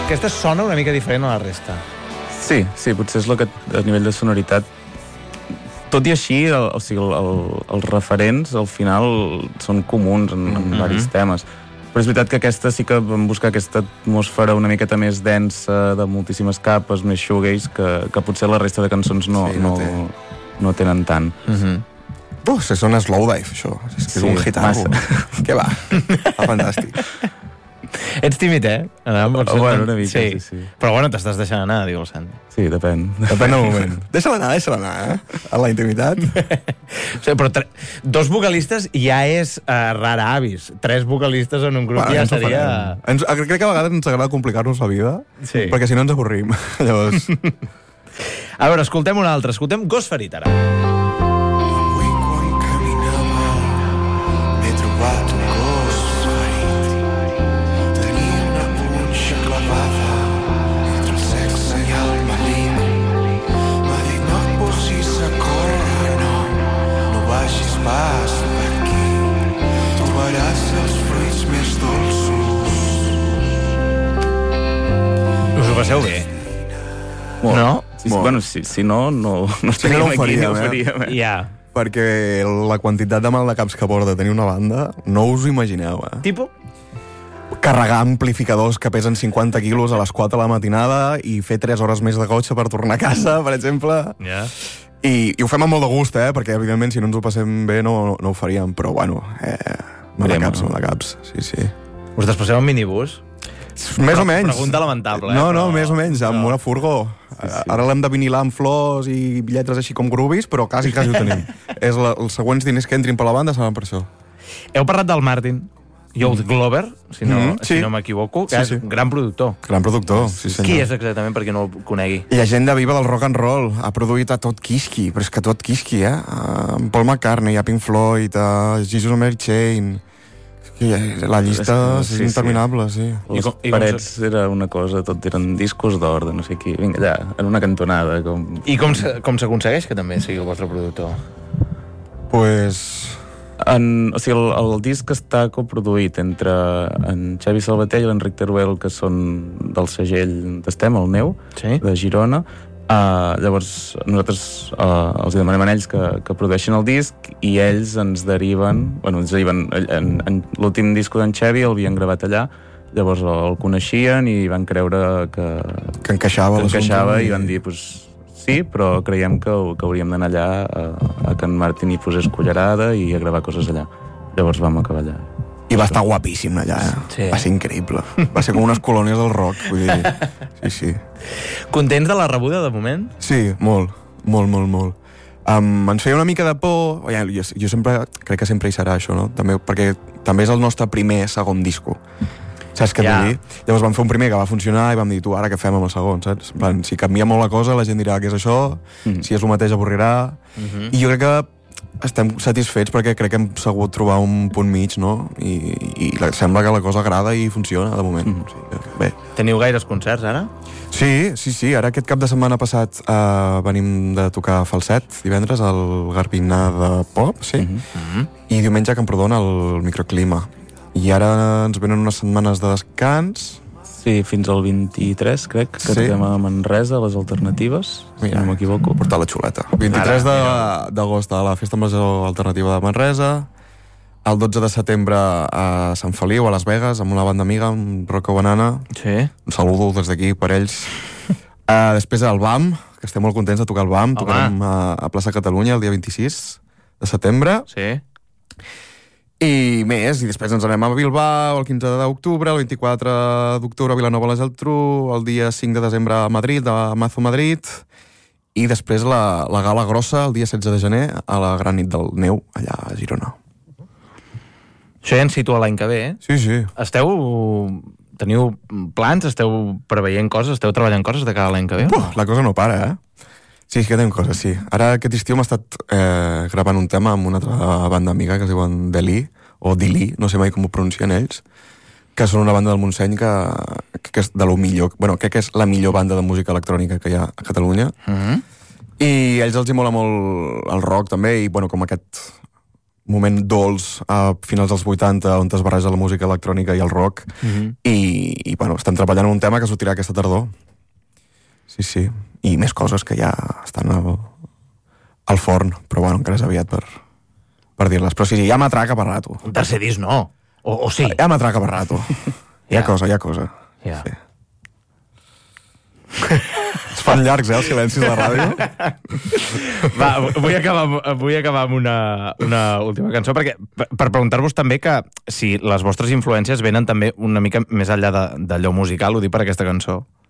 Aquesta sona una mica diferent a la resta. Sí, potser és el que a nivell de sonoritat. Tot i així, els referents al final són comuns en diversos temes. Però és veritat que aquesta sí que vam buscar aquesta atmosfera una miqueta més densa, de moltíssimes capes, més shoegaze, que potser la resta de cançons no tenen tant. Se sona Slowdive, això. És un hitazo. Què va? Fantàstic. Ets tímid, eh? Bueno, una mica, sí. Però bueno, t'estàs deixant anar, diu el Santi. Sí, depèn. Depèn del moment. Deixa-la anar, a la intimitat. Però 2 vocalistes ja és rara avis. 3 vocalistes en un grup ja seria... Crec que a vegades ens agrada complicar-nos la vida, perquè si no ens avorrim. Llavors... A veure, escoltem una altra. Escoltem Gos Ferit, ara. Us ho passeu bé? Molt. No? Bueno, si no estaríem aquí, no ho faríem. Ja. Perquè la quantitat de maldecaps que porta tenir una banda, no us ho imagineu, Tipo? Carregar amplificadors que pesen 50 quilos a les 4 de la matinada i fer 3 hores més de cotxe per tornar a casa, per exemple. Ja. I ho fem amb molt de gust, perquè evidentment si no ens ho passem bé no ho faríem, però bueno, maldecaps, sí. Us desplaceu en minibús? Més o menys. Pregunta lamentable, No, més o menys, amb una furgó. Ara l'hem de vinilar amb flors i lletres així com groovies, però quasi ho tenim. Els següents diners que entrin per la banda seran per això. Heu parlat del Martin Youth Glover, si no m'equivoco, que és un gran productor. Gran productor, sí senyor. Qui és exactament, perquè no el conegui? Llegenda viva del rock and roll. Ha produït a tot Kiski, però és que tot Kiski, a Paul McCartney, a Pink Floyd, a Jesus and Mary Chain... La llista és interminable, sí. Les parets era una cosa, tot eren discos d'or de no sé qui. Vinga, allà, en una cantonada. I com s'aconsegueix que també sigui el vostre productor? O sigui, el disc està coproduït entre en Xavi Salvatell i l'Enric Teruel, que són del segell d'Estem, el Neu, de Girona. Llavors nosaltres els demanem a ells que produeixin el disc i ells ens deriven en l'últim disco d'en Xavi el havien gravat allà, llavors el coneixien i van creure que encaixava i van dir sí, però creiem que hauríem d'anar allà a que en Martin hi posés cullerada i a gravar coses allà, llavors vam acabar allà. I va estar guapíssim allà, Va ser increïble. Va ser com unes colònies del rock, vull dir. Sí. Contents de la rebuda, de moment? Sí, molt. Ens feia una mica de por, jo crec que sempre hi serà això, no? Perquè també és el nostre segon disco. Saps què vull dir? Llavors vam fer un primer que va funcionar i vam dir, ara què fem amb el segon, saps? En plan, si canvia molt la cosa, la gent dirà què és això, si és el mateix avorrirà, i jo crec que estem satisfets perquè crec que hem sabut trobar un punt mig, no? I sembla que la cosa agrada i funciona, de moment. Bé. Teniu gaires concerts, ara? Sí. Ara aquest cap de setmana passat venim de tocar Falset, divendres, al Garbinà de Pop, sí? I diumenge a Camprodon, al Microclima. I ara ens venen unes setmanes de descans. Sí, fins al 23, crec, que toquem a Manresa, a les alternatives, si no m'equivoco. Portar la xuleta. 23 d'agost a la Festa Major Alternativa de Manresa, el 12 de setembre a Sant Feliu, a Las Vegas, amb una banda amiga, amb Rocco Banana. Sí. Un saludo des d'aquí per ells. Després al BAM, que estem molt contents de tocar al BAM. Tocarem a Plaça Catalunya el dia 26 de setembre. Sí. I més, i després ens anem a Bilbao el 15 d'octubre, el 24 d'octubre a Vilanova i la Geltrú, el dia 5 de desembre a Madrid, a Mazo Madrid, i després la gala grossa el dia 16 de gener a la Gran Nit del Neu, allà a Girona. Això ja ens situa l'any que ve, Sí. Teniu plans? Esteu preveient coses? Esteu treballant coses de cara a l'any que ve? La cosa no para, Sí, és que tenim coses, sí. Ara aquest estiu hem estat gravant un tema amb una altra banda amiga que es diuen Deli, o Dili, no sé mai com ho pronuncien ells, que són una banda del Montseny que és de lo millor, crec que és la millor banda de música electrònica que hi ha a Catalunya. I a ells els hi mola molt el rock també, i com aquest moment dolç a finals dels 80 on es barreja la música electrònica i el rock, i bueno, estem treballant en un tema que sortirà aquesta tardor. Sí. I més coses que ja estan al forn, però bueno, encara és aviat per dir-les. Però sí, ja m'atraca per rato. Un tercer disc no, o sí? Ja m'atraca per rato. Hi ha cosa. Ja. Sí. Es fan llargs, els silencis de la ràdio. Va, vull acabar amb una última cançó, perquè per preguntar-vos també que si les vostres influències venen també una mica més enllà d'allò musical, ho dic per aquesta cançó.